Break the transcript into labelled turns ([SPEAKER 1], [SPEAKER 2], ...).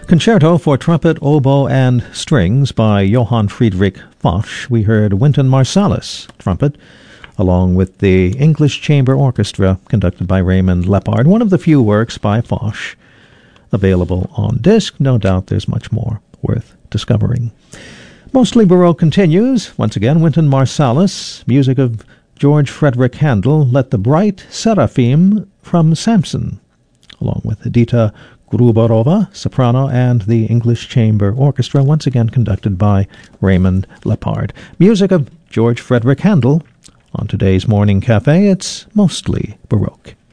[SPEAKER 1] Concerto for Trumpet, Oboe, and Strings by Johann Friedrich Foch. We heard Wynton Marsalis, trumpet, along with the English Chamber Orchestra, conducted by Raymond Lepard. One of the few works by Foch available on disc. No doubt there's much more worth discovering. Mostly Baroque continues. Once again, Wynton Marsalis, music of George Frederick Handel, Let the Bright Seraphim from Samson, along with Edita Gruberova, soprano, and the English Chamber Orchestra, once again conducted by Raymond Lepard. Music of George Frederick Handel. On today's Morning Cafe, it's mostly Baroque.